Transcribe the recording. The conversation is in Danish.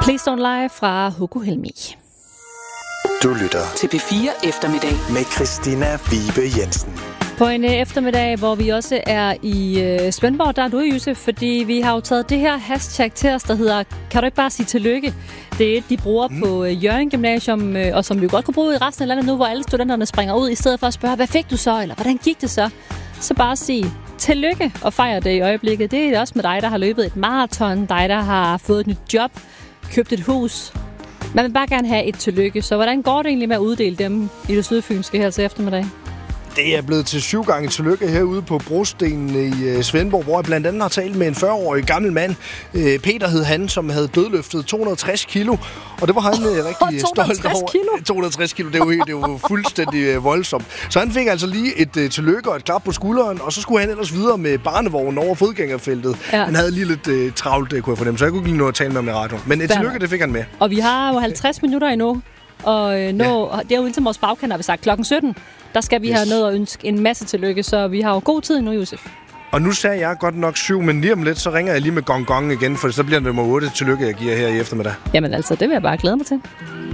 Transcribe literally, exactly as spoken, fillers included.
Please Don't Lie fra Hugo Helmi. Du lytter til P fire Eftermiddag med Christina Vibe Jensen. På en eftermiddag, hvor vi også er i øh, Svendborg, der er du, Josef, fordi vi har jo taget det her hashtag til os, der hedder, kan du ikke bare sige tillykke? Det er et, de bruger mm. på øh, Hjørring Gymnasium, øh, og som vi jo godt kunne bruge i resten af landet nu, hvor alle studenterne springer ud, i stedet for at spørge, hvad fik du så, eller hvordan gik det så? Så bare sige tillykke og fejre det i øjeblikket. Det er også med dig, der har løbet et maraton, dig, der har fået et nyt job, købt et hus. Man vil bare gerne have et tillykke, så hvordan går det egentlig med at uddele dem i det sydfynske her til eftermiddag? Det er blevet til syv gange tillykke herude på Brostenen i Svendborg, hvor jeg blandt andet har talt med en fyrre-årig gammel mand. Peter hed han, som havde dødløftet to hundrede og tres kilo, og det var han rigtig stolt over. Kilo. to hundrede og tres kilo, det er jo, det er jo fuldstændig voldsomt. Så han fik altså lige et uh, tillykke og et klap på skulderen, og så skulle han ellers videre med barnevognen over fodgængerfeltet. Ja. Han havde lige lidt uh, travlt, det kunne jeg fornemme, så jeg kunne ikke lige nå at tale med ham i radioen. Men et tillykke, det fik han med. Og vi har jo halvtreds minutter endnu, og øh, nå, ja. Det er jo ligesom vores bagkant, har vi sagt, klokken sytten. Der skal vi yes. have noget at ønske en masse tillykke, så vi har jo god tid nu, Josef. Og nu sagde jeg godt nok syv, men lige om lidt, så ringer jeg lige med gong gong igen, for så bliver det nummer otte tillykke, jeg giver her i eftermiddag. Jamen altså, det vil jeg bare glæde mig til.